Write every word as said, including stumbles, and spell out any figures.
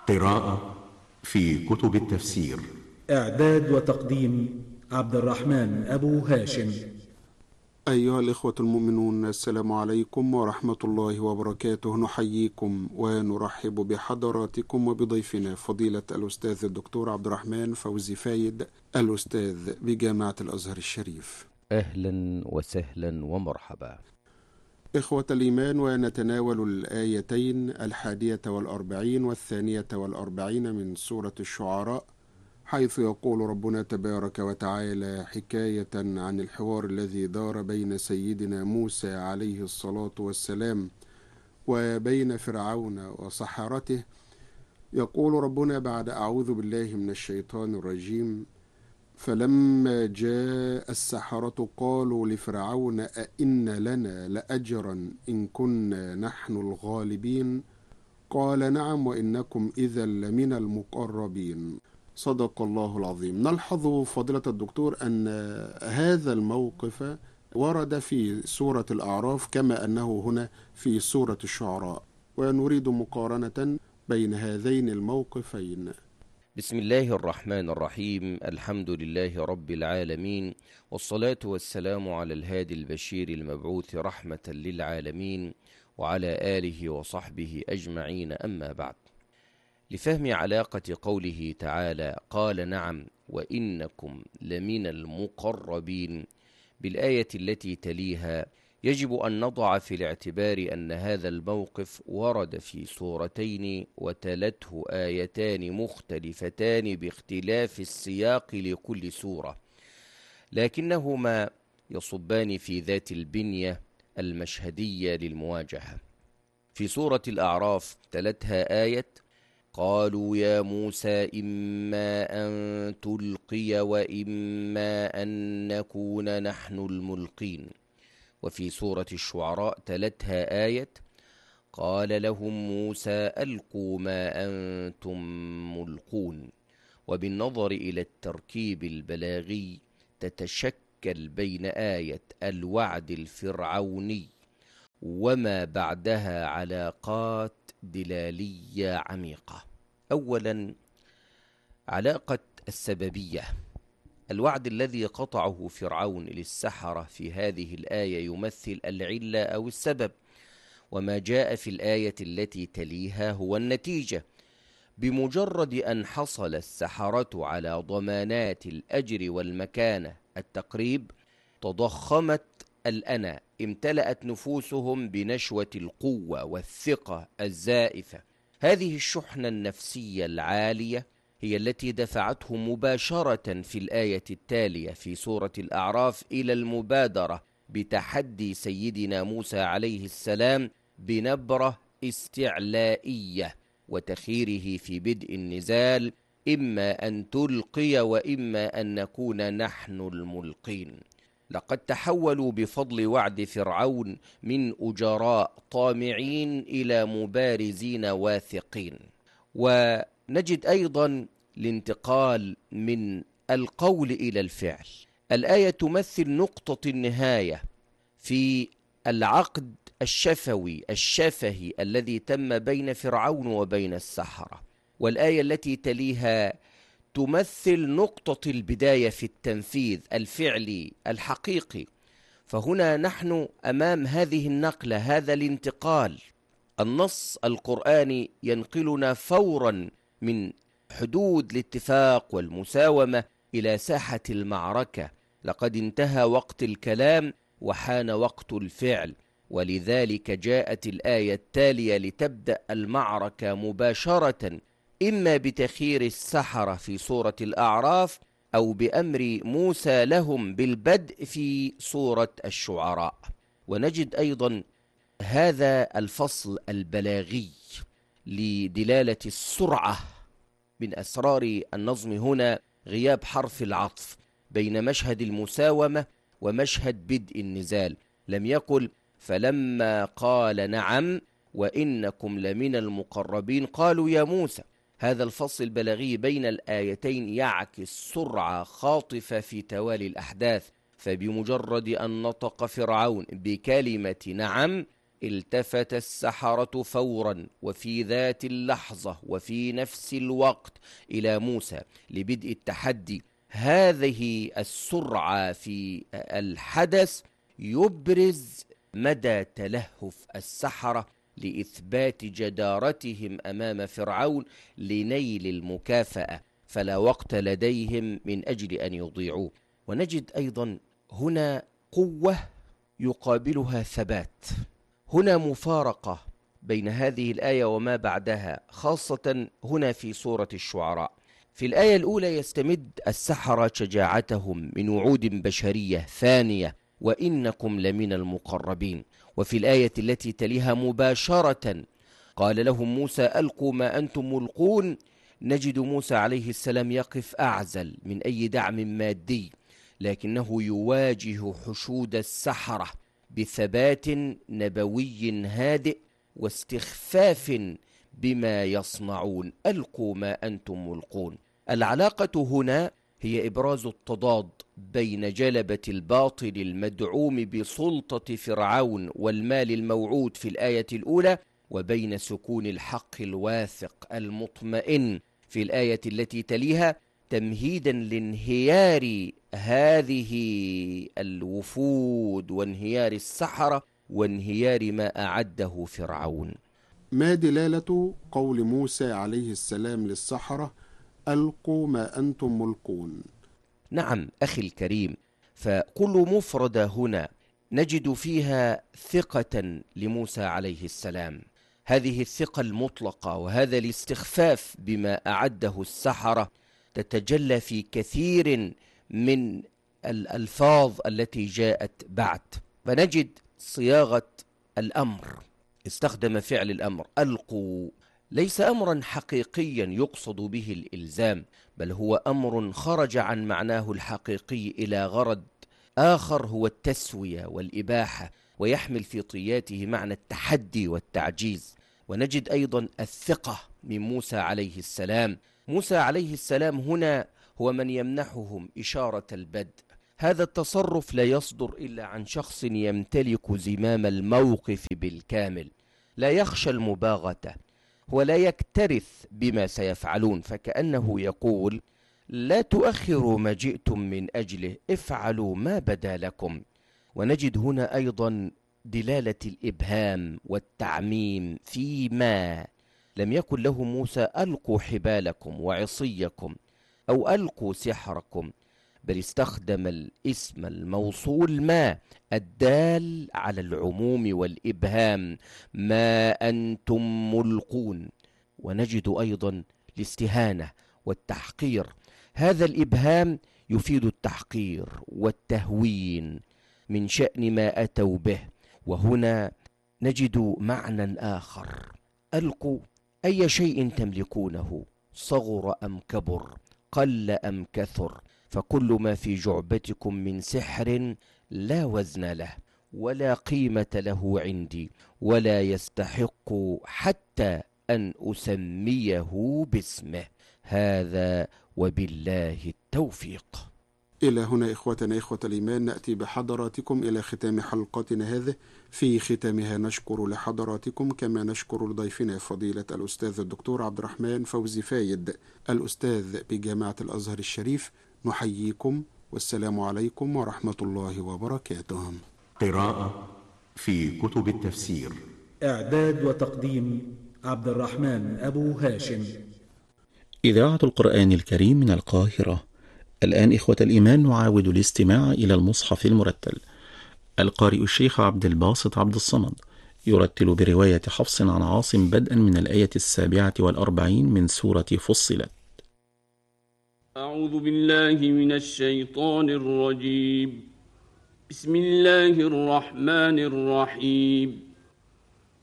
قراءة في كتب التفسير. إعداد وتقديم عبد الرحمن أبو هاشم. أيها الإخوة المؤمنون، السلام عليكم ورحمة الله وبركاته. نحييكم ونرحب بحضراتكم وبضيفنا فضيلة الأستاذ الدكتور عبد الرحمن فوزي فايد، الأستاذ بجامعة الأزهر الشريف. أهلا وسهلا ومرحبا. إخوة الإيمان، ونتناول الآيتين الحادية والأربعين والثانية والأربعين من سورة الشعراء، حيث يقول ربنا تبارك وتعالى حكاية عن الحوار الذي دار بين سيدنا موسى عليه الصلاة والسلام وبين فرعون وسحرته. يقول ربنا بعد أعوذ بالله من الشيطان الرجيم: فلما جاء السحرة قالوا لفرعون أئن لنا لأجرا إن كنا نحن الغالبين قال نعم وإنكم إذا لمن المقربين. صدق الله العظيم. نلحظ فضيلة الدكتور أن هذا الموقف ورد في سورة الأعراف كما أنه هنا في سورة الشعراء، ونريد مقارنة بين هذين الموقفين. بسم الله الرحمن الرحيم. الحمد لله رب العالمين، والصلاة والسلام على الهادي البشير المبعوث رحمة للعالمين، وعلى آله وصحبه أجمعين. أما بعد، لفهم علاقة قوله تعالى قال نعم وإنكم لمن المقربين بالآية التي تليها، يجب أن نضع في الاعتبار أن هذا الموقف ورد في سورتين وتلته آيتان مختلفتان باختلاف السياق لكل سورة، لكنهما يصبان في ذات البنية المشهدية للمواجهة. في سورة الأعراف تلتها آية قالوا يا موسى إما أن تلقي وإما أن نكون نحن الملقين. وفي سورة الشعراء تلتها آية قال لهم موسى ألقوا ما أنتم ملقون. وبالنظر إلى التركيب البلاغي تتشكل بين آية الوعد الفرعوني وما بعدها علاقات دلالية عميقة. أولا، علاقة السببية. الوعد الذي قطعه فرعون للسحرة في هذه الآية يمثل العلة أو السبب، وما جاء في الآية التي تليها هو النتيجة. بمجرد أن حصل السحرة على ضمانات الأجر والمكانة التقريب، تضخمت الأنا، امتلأت نفوسهم بنشوة القوة والثقة الزائفة. هذه الشحنة النفسية العالية هي التي دفعتهم مباشرة في الآية التالية في سورة الأعراف إلى المبادرة بتحدي سيدنا موسى عليه السلام بنبرة استعلائية وتخييره في بدء النزال: إما أن تلقي وإما أن نكون نحن الملقين. لقد تحولوا بفضل وعد فرعون من أجراء طامعين إلى مبارزين واثقين. ونجد أيضا الانتقال من القول إلى الفعل. الآية تمثل نقطة النهاية في العقد الشفوي الشفهي الذي تم بين فرعون وبين السحرة، والآية التي تليها تمثل نقطة البداية في التنفيذ الفعلي الحقيقي. فهنا نحن أمام هذه النقلة، هذا الانتقال. النص القرآني ينقلنا فورا من حدود الاتفاق والمساومة إلى ساحة المعركة. لقد انتهى وقت الكلام وحان وقت الفعل، ولذلك جاءت الآية التالية لتبدأ المعركة مباشرة، إما بتخيير السحرة في سورة الأعراف أو بأمر موسى لهم بالبدء في سورة الشعراء. ونجد أيضا هذا الفصل البلاغي لدلالة السرعة. من أسرار النظم هنا غياب حرف العطف بين مشهد المساومة ومشهد بدء النزال. لم يقل فلما قال نعم وإنكم لمن المقربين قالوا يا موسى. هذا الفصل البلاغي بين الآيتين يعكس سرعة خاطفة في توالي الأحداث. فبمجرد أن نطق فرعون بكلمة نعم التفت السحرة فورا وفي ذات اللحظة وفي نفس الوقت إلى موسى لبدء التحدي. هذه السرعة في الحدث يبرز مدى تلهف السحرة لإثبات جدارتهم أمام فرعون لنيل المكافأة، فلا وقت لديهم من أجل أن يضيعوه. ونجد أيضا هنا قوة يقابلها ثبات. هنا مفارقة بين هذه الآية وما بعدها، خاصة هنا في سورة الشعراء. في الآية الأولى يستمد السحرة شجاعتهم من وعود بشرية ثانية، وإنكم لمن المقربين. وفي الآية التي تليها مباشرة قال لهم موسى ألقوا ما أنتم ملقون. نجد موسى عليه السلام يقف أعزل من أي دعم مادي، لكنه يواجه حشود السحرة بثبات نبوي هادئ واستخفاف بما يصنعون. ألقوا ما أنتم ملقون. العلاقة هنا هي إبراز التضاد بين جلبة الباطل المدعوم بسلطة فرعون والمال الموعود في الآية الأولى، وبين سكون الحق الواثق المطمئن في الآية التي تليها، تمهيدا لانهيار هذه الوفود وانهيار السحرة وانهيار ما أعده فرعون. ما دلالة قول موسى عليه السلام للسحرة ألقوا ما أنتم ملقون؟ نعم أخي الكريم، فكل مفردة هنا نجد فيها ثقة لموسى عليه السلام. هذه الثقة المطلقة وهذا الاستخفاف بما أعده السحرة تتجلى في كثير من الألفاظ التي جاءت بعد. فنجد صياغة الأمر، استخدم فعل الأمر ألقوا، ليس أمرا حقيقيا يقصد به الإلزام، بل هو أمر خرج عن معناه الحقيقي إلى غرض آخر هو التسوية والإباحة، ويحمل في طياته معنى التحدي والتعجيز. ونجد أيضا الثقة من موسى عليه السلام. موسى عليه السلام هنا هو من يمنحهم إشارة البدء. هذا التصرف لا يصدر إلا عن شخص يمتلك زمام الموقف بالكامل، لا يخشى المباغتة ولا يكترث بما سيفعلون، فكأنه يقول لا تؤخروا ما جئتم من أجله، افعلوا ما بدا لكم. ونجد هنا أيضا دلالة الإبهام والتعميم فيما لم يكن له موسى ألقوا حبالكم وعصيكم أو ألقوا سحركم، بل استخدم الاسم الموصول ما الدال على العموم والإبهام، ما أنتم ملقون. ونجد أيضا الاستهانة والتحقير. هذا الإبهام يفيد التحقير والتهوين من شأن ما أتوا به. وهنا نجد معنى آخر، ألقوا أي شيء تملكونه، صغر أم كبر، قل أم كثر، فكل ما في جعبتكم من سحر لا وزن له ولا قيمة له عندي، ولا يستحق حتى أن أسميه باسمه. هذا وبالله التوفيق. إلى هنا إخوتنا إخوة الإيمان نأتي بحضراتكم إلى ختام حلقتنا هذه. في ختامها نشكر لحضراتكم كما نشكر لضيفنا فضيلة الأستاذ الدكتور عبد الرحمن فوزي فايد الأستاذ بجامعة الأزهر الشريف. نحييكم والسلام عليكم ورحمة الله وبركاته. قراءة في كتب التفسير، إعداد وتقديم عبد الرحمن أبو هاشم. إذاعة القرآن الكريم من القاهرة. الآن إخوة الإيمان نعاود الاستماع إلى المصحف المرتل. القارئ الشيخ عبد الباسط عبد الصمد يرتل برواية حفص عن عاصم بدءا من الآية السابعة والأربعين من سورة فصلت. أعوذ بالله من الشيطان الرجيم. بسم الله الرحمن الرحيم.